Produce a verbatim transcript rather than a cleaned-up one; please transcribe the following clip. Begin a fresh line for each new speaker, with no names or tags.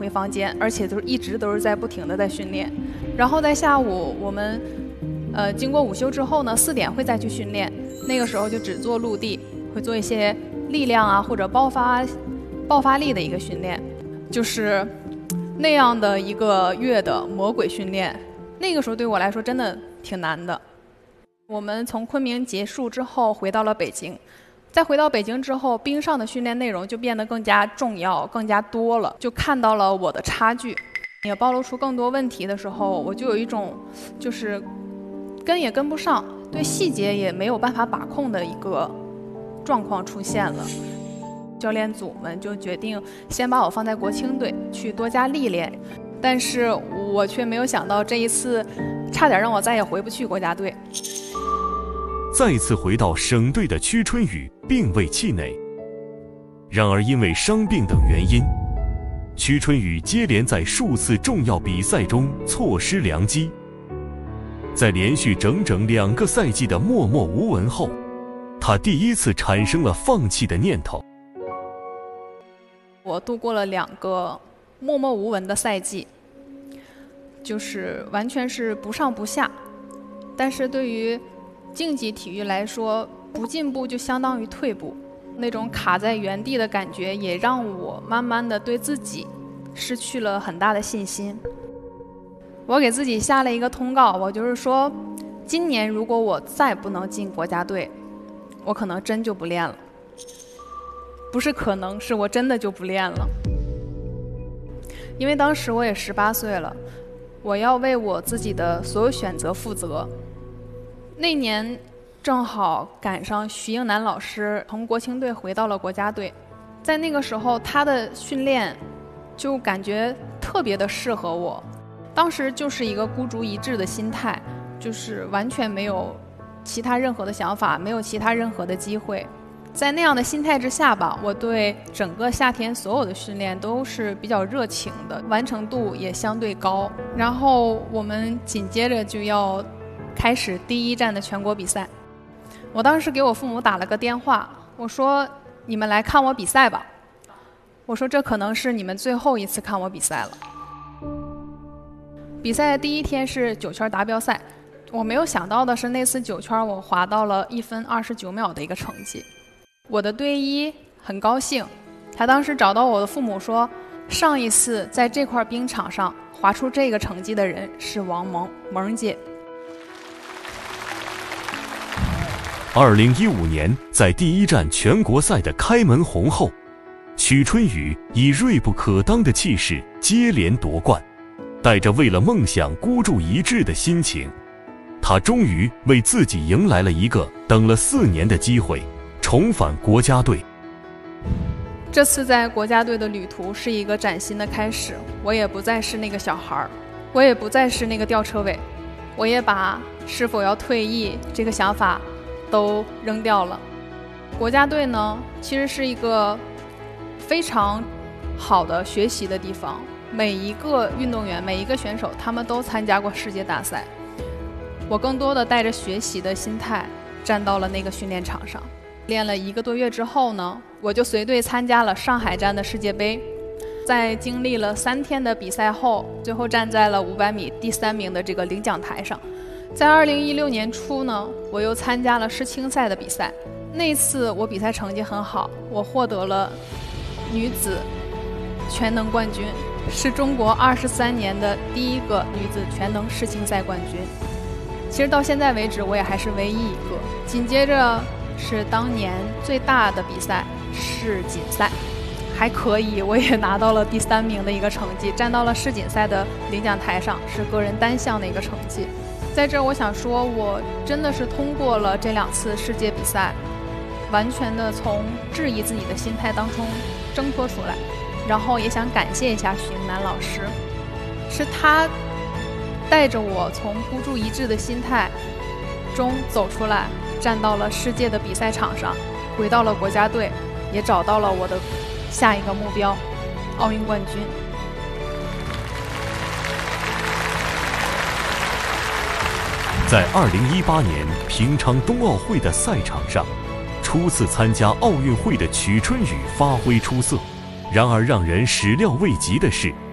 回房间，而且都一直都是在不停的在训练。然后在下午我们呃经过午休之后呢，四点会再去训练，那个时候就只做陆地，会做一些力量啊或者爆发爆发力的一个训练，就是那样的一个月的魔鬼训练。那个时候对我来说真的挺难的。我们从昆明结束之后回到了北京，再回到北京之后，冰上的训练内容就变得更加重要、更加多了，就看到了我的差距，也暴露出更多问题的时候，我就有一种就是跟也跟不上，对细节也没有办法把控的一个状况出现了。教练组们就决定先把我放在国青队去多加历练，但是我却没有想到这一次差点让我再也回不去国家队。
再次回到省队的屈春雨并未气馁，然而因为伤病等原因，屈春雨接连在数次重要比赛中错失良机。在连续整整两个赛季的默默无闻后，他第一次产生了放弃的念头。
我度过了两个默默无闻的赛季，就是完全是不上不下，但是对于竞技体育来说，不进步就相当于退步，那种卡在原地的感觉也让我慢慢的对自己失去了很大的信心。我给自己下了一个通告，我就是说，今年如果我再不能进国家队，我可能真就不练了。不是可能，是我真的就不练了。因为当时我也十八岁了，我要为我自己的所有选择负责。那年正好赶上徐英男老师从国青队回到了国家队，在那个时候他的训练就感觉特别的适合我。当时就是一个孤注一掷的心态，就是完全没有其他任何的想法，没有其他任何的机会。在那样的心态之下吧，我对整个夏天所有的训练都是比较热情的，完成度也相对高。然后我们紧接着就要开始第一站的全国比赛。我当时给我父母打了个电话，我说你们来看我比赛吧，我说这可能是你们最后一次看我比赛了。比赛的第一天是九圈达标赛，我没有想到的是那次九圈我滑到了一分二十九秒的一个成绩。我的队医很高兴，他当时找到我的父母说，上一次在这块冰场上滑出这个成绩的人是王蒙，蒙姐。
二零一五年，在第一站全国赛的开门红后，许春雨以锐不可当的气势接连夺冠，带着为了梦想孤注一掷的心情，他终于为自己迎来了一个等了四年的机会，重返国家队。
这次在国家队的旅途是一个崭新的开始，我也不再是那个小孩，我也不再是那个吊车尾，我也把是否要退役这个想法都扔掉了。国家队呢，其实是一个非常好的学习的地方，每一个运动员，每一个选手，他们都参加过世界大赛。我更多的带着学习的心态站到了那个训练场上，练了一个多月之后呢，我就随队参加了上海站的世界杯。在经历了三天的比赛后，最后站在了五百米第三名的这个领奖台上。在二零一六年初呢，我又参加了世青赛的比赛。那次我比赛成绩很好，我获得了女子全能冠军，是中国二十三年的第一个女子全能世青赛冠军。其实到现在为止，我也还是唯一一个。紧接着是当年最大的比赛世锦赛，还可以，我也拿到了第三名的一个成绩，站到了世锦赛的领奖台上，是个人单项的一个成绩。在这儿我想说，我真的是通过了这两次世界比赛，完全的从质疑自己的心态当中挣脱出来，然后也想感谢一下徐英男老师，是他带着我从孤注一掷的心态中走出来，站到了世界的比赛场上，回到了国家队，也找到了我的下一个目标，奥运冠军。
在二零一八年平昌冬奥会的赛场上，初次参加奥运会的曲春雨发挥出色。然而让人始料未及的是，